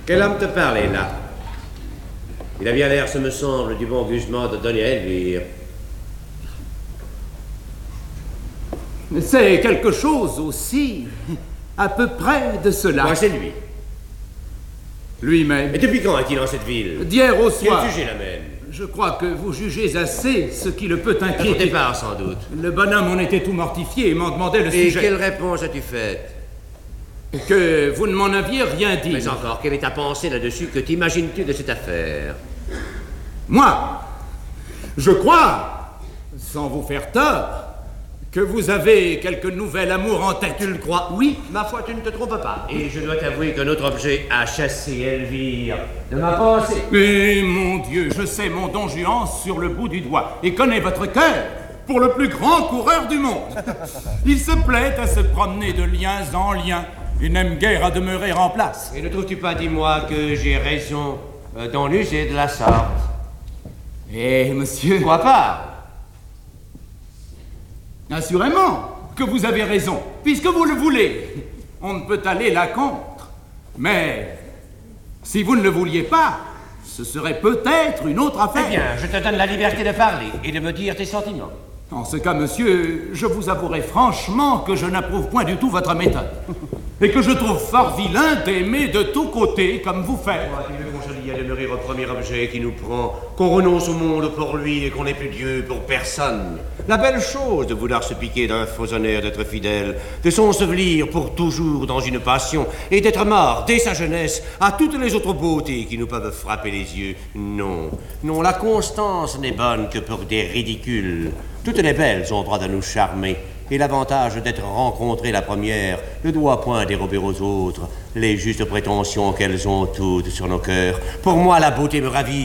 Quel homme te parlait là? Il a bien l'air, ce me semble, du bon Guzman de donner à Elvire. C'est quelque chose aussi, à peu près de cela. Moi, c'est lui. Lui-même. Et depuis quand est-il dans cette ville? D'hier au soir. Quel sujet l'amène? Je crois que vous jugez assez ce qui le peut À ton inquiéter. départ, sans doute. Le bonhomme en était tout mortifié et m'en demandait le sujet. Et quelle réponse as-tu faite? Que vous ne m'en aviez rien dit. Mais encore, quelle est ta pensée là-dessus? Que t'imagines-tu de cette affaire? Moi, je crois, sans vous faire tort, que vous avez quelque nouvel amour en tête. Tu le crois? Oui, ma foi, tu ne te trompes pas. Et je dois t'avouer qu'un autre objet a chassé Elvire de ma pensée. Mais mon Dieu, je sais mon Don Juan sur le bout du doigt et connais votre cœur pour le plus grand coureur du monde. Il se plaît à se promener de liens en liens et n'aime guère à demeurer en place. Et ne trouves-tu pas, dis-moi, que j'ai raison dans l'user de la sorte? Eh, monsieur... Quoi pas? Assurément que vous avez raison, puisque vous le voulez. On ne peut aller là contre. Mais si vous ne le vouliez pas, ce serait peut-être une autre affaire. Eh bien, je te donne la liberté de parler et de me dire tes sentiments. En ce cas, monsieur, je vous avouerai franchement que je n'approuve point du tout votre méthode. Et que je trouve fort vilain d'aimer de tous côtés comme vous faites. Tu veux qu'on se lie à demeurer au premier objet qui nous prend, qu'on renonce au monde pour lui et qu'on n'ait plus Dieu pour personne. La belle chose de vouloir se piquer d'un faux honneur d'être fidèle, de s'ensevelir pour toujours dans une passion et d'être mort dès sa jeunesse à toutes les autres beautés qui nous peuvent frapper les yeux. Non, non, la constance n'est bonne que pour des ridicules. Toutes les belles ont droit de nous charmer. Et l'avantage d'être rencontrée la première ne doit point dérober aux autres les justes prétentions qu'elles ont toutes sur nos cœurs. Pour moi, la beauté me ravit.